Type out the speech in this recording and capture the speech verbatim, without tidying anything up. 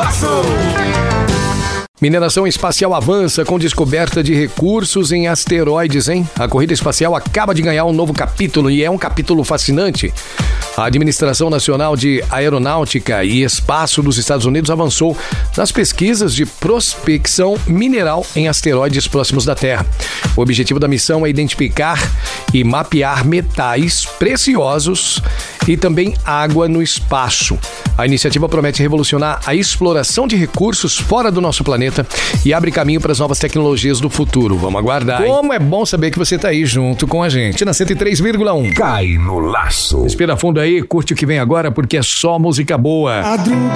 Laço. Mineração espacial avança com descoberta de recursos em asteroides, hein? A corrida espacial acaba de ganhar um novo capítulo e é um capítulo fascinante. A Administração Nacional de Aeronáutica e Espaço dos Estados Unidos avançou nas pesquisas de prospecção mineral em asteroides próximos da Terra. O objetivo da missão é identificar e mapear metais preciosos e também água no espaço. A iniciativa promete revolucionar a exploração de recursos fora do nosso planeta e abre caminho para as novas tecnologias do futuro. Vamos aguardar, hein? Como é bom saber que você está aí junto com a gente na cento e três vírgula um. Cai no laço. Respira fundo aí, curte o que vem agora porque é só música boa. Madrugada.